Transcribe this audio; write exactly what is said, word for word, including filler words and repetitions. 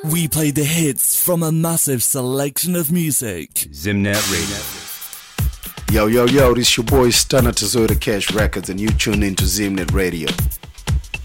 We play the hits from a massive selection of music. Zimnet Radio. Yo, yo, yo, this your boy Stunner Tazota Cash Records, and you tune into Zimnet Radio.